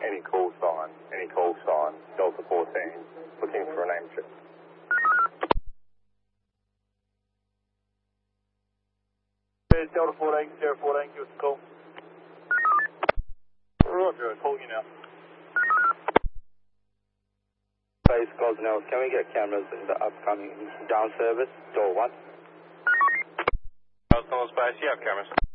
any call sign, Delta 14, looking for a name check. Delta 14, Sierra 14, give us a call. Roger, calling you now. Base Gosnell, can we get cameras in the upcoming down service, door 1? Gosnell Space, you have cameras.